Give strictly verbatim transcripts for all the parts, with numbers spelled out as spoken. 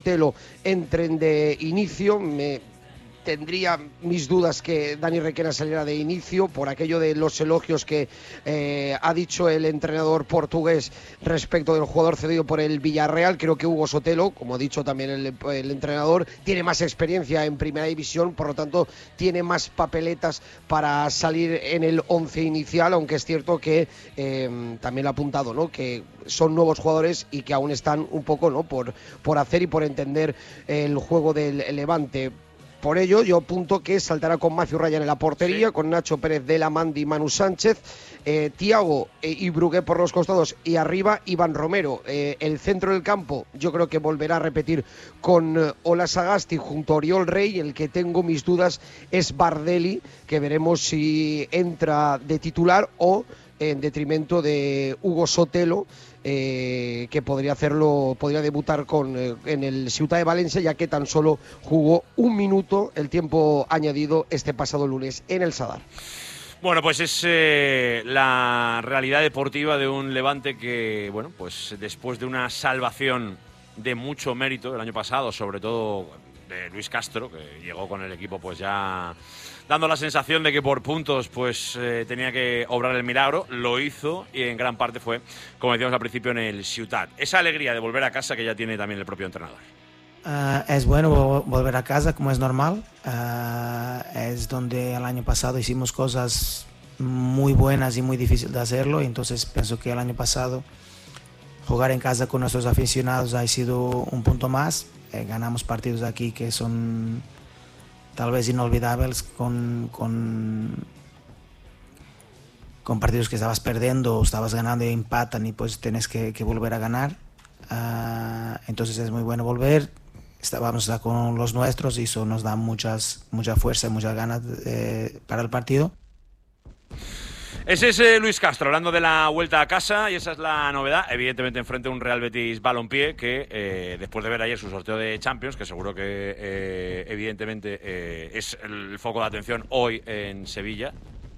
Sotelo entren de inicio. Me tendría mis dudas que Dani Requena saliera de inicio por aquello de los elogios que eh, ha dicho el entrenador portugués respecto del jugador cedido por el Villarreal. Creo que Hugo Sotelo, como ha dicho también el, el entrenador, tiene más experiencia en primera división, por lo tanto tiene más papeletas para salir en el once inicial, aunque es cierto que eh, también lo ha apuntado, ¿no?, que son nuevos jugadores y que aún están un poco, ¿no?, por, por hacer y por entender el juego del Levante. Por ello, yo apunto que saltará con Matthew Ryan en la portería, sí, con Nacho Pérez de la Mandi y Manu Sánchez, eh, Thiago eh, y Brugué por los costados, y arriba Iván Romero. Eh, el centro del campo yo creo que volverá a repetir con eh, Ola Sagasti junto a Oriol Rey. El que tengo mis dudas es Bardelli, que veremos si entra de titular o en detrimento de Hugo Sotelo, eh, que podría hacerlo, podría debutar con, eh, en el Ciutat de Valencia, ya que tan solo jugó un minuto, el tiempo añadido, este pasado lunes en el Sadar. Bueno, pues es eh, la realidad deportiva de un Levante que, bueno, pues después de una salvación de mucho mérito el año pasado, sobre todo de Luis Castro, que llegó con el equipo pues ya dando la sensación de que por puntos pues eh, tenía que obrar el milagro, lo hizo y en gran parte fue, como decíamos al principio, en el Ciutat. Esa alegría de volver a casa que ya tiene también el propio entrenador. Uh, es bueno volver a casa, como es normal. Uh, es donde el año pasado hicimos cosas muy buenas y muy difíciles de hacerlo, y entonces pienso que el año pasado jugar en casa con nuestros aficionados ha sido un punto más. Eh, ganamos partidos aquí que son tal vez inolvidables, con, con, con partidos que estabas perdiendo o estabas ganando y empatan y pues tienes que, que volver a ganar. Uh, entonces es muy bueno volver. Estábamos con los nuestros y eso nos da muchas, mucha fuerza y muchas ganas eh, para el partido. Ese es eh, Luis Castro hablando de la vuelta a casa, y esa es la novedad. Evidentemente enfrente a un Real Betis Balompié que eh, después de ver ayer su sorteo de Champions, que seguro que eh, evidentemente eh, es el foco de atención hoy en Sevilla,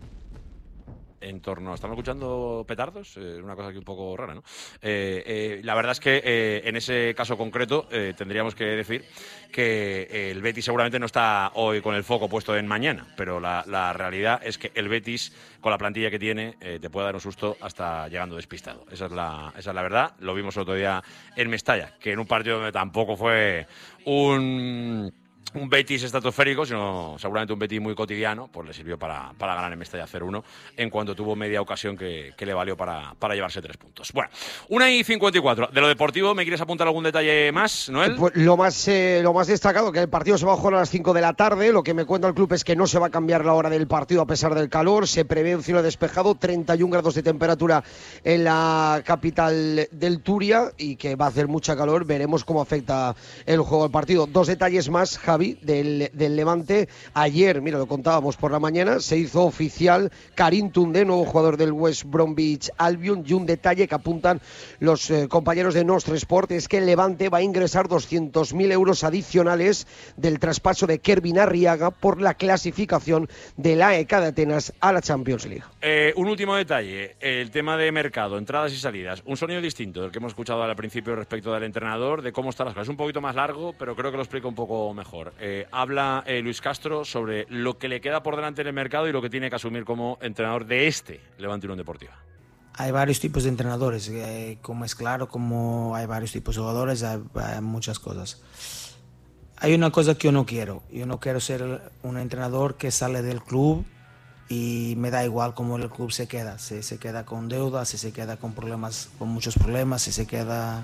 en torno... ¿Estamos escuchando petardos? Eh, una cosa aquí un poco rara, ¿no? Eh, eh, la verdad es que eh, en ese caso concreto eh, tendríamos que decir que eh, el Betis seguramente no está hoy con el foco puesto en mañana, pero la, la realidad es que el Betis, con la plantilla que tiene, eh, te puede dar un susto hasta llegando despistado. Esa es la, esa es la verdad. Lo vimos el otro día en Mestalla, que en un partido donde tampoco fue un... un Betis estratosférico, sino seguramente un Betis muy cotidiano, pues le sirvió para, para ganar en Mestalla cero uno, en cuanto tuvo media ocasión que, que le valió para, para llevarse tres puntos. Bueno, una y cincuenta y cuatro. De lo deportivo, ¿me quieres apuntar algún detalle más, Noel? Pues lo más eh, lo más destacado, que el partido se va a jugar a las cinco de la tarde. Lo que me cuenta el club es que no se va a cambiar la hora del partido a pesar del calor. Se prevé un cielo despejado, treinta y un grados de temperatura en la capital del Turia, y que va a hacer mucha calor. Veremos cómo afecta el juego al partido. Dos detalles más, Javi, Del, del Levante. Ayer, mira, lo contábamos por la mañana, se hizo oficial Karim Toundé, nuevo jugador del West Bromwich Albion, y un detalle que apuntan los eh, compañeros de Nostra Sport es que el Levante va a ingresar doscientos mil euros adicionales del traspaso de Kervin Arriaga por la clasificación del A E K de Atenas a la Champions League. Eh, un último detalle, el tema de mercado, entradas y salidas, un sonido distinto del que hemos escuchado al principio respecto del entrenador, de cómo están las cosas. Es un poquito más largo, pero creo que lo explica un poco mejor. Eh, habla eh, Luis Castro sobre lo que le queda por delante en el mercado y lo que tiene que asumir como entrenador de este Levante Unión Deportiva. Hay varios tipos de entrenadores, eh, como es claro, como hay varios tipos de jugadores, hay, hay muchas cosas. Hay una cosa que yo no quiero, yo no quiero ser un entrenador que sale del club y me da igual cómo el club se queda, si se queda con deudas, si se queda con problemas, con muchos problemas, si se queda...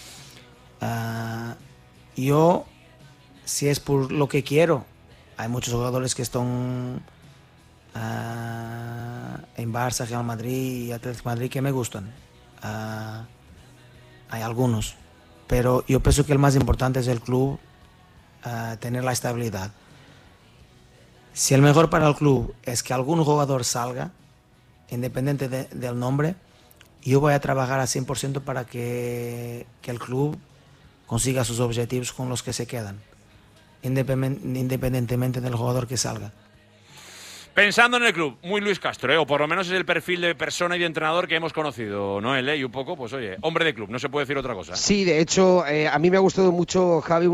Uh, yo... Si es por lo que quiero, hay muchos jugadores que están uh, en Barça, Real Madrid y Atlético de Madrid que me gustan. Uh, hay algunos, pero yo pienso que el más importante es el club, uh, tener la estabilidad. Si el mejor para el club es que algún jugador salga, independiente de, del nombre, yo voy a trabajar al cien por ciento para que, que el club consiga sus objetivos con los que se quedan, independientemente del jugador que salga. Pensando en el club, muy Luis Castro, ¿eh? O por lo menos es el perfil de persona y de entrenador que hemos conocido, ¿no? Él, ¿eh? Y un poco, pues oye, hombre de club, no se puede decir otra cosa. Sí, de hecho, eh, a mí me ha gustado mucho, Javi,